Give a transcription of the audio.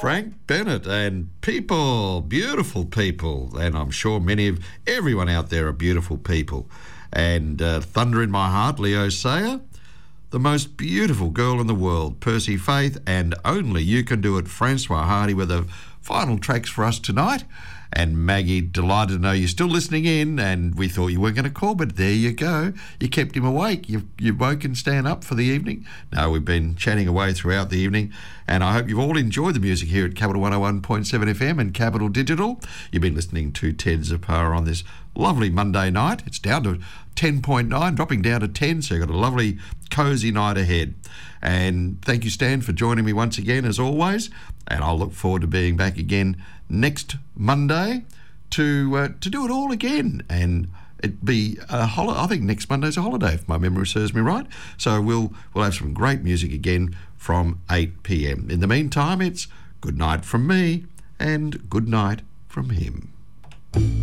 Frank Bennett and people, beautiful people, and I'm sure everyone out there are beautiful people. And Thunder in My Heart, Leo Sayer, the most beautiful girl in the world, Percy Faith, and Only You Can Do It, Francois Hardy, were the final tracks for us tonight. And Maggie, delighted to know you're still listening in, and we thought you weren't going to call, but there you go. You kept him awake. You woke and stand up for the evening. No, we've been chatting away throughout the evening, and I hope you've all enjoyed the music here at Capital 101.7 FM and Capital Digital. You've been listening to Ted Zapara on this lovely Monday night. It's down to 10.9, dropping down to 10, so you've got a lovely, cosy night ahead. And thank you, Stan, for joining me once again, as always. And I'll look forward to being back again next Monday to do it all again. And it'd be a holiday. I think next Monday's a holiday, if my memory serves me right. So we'll have some great music again from 8 p.m. In the meantime, it's good night from me and good night from him.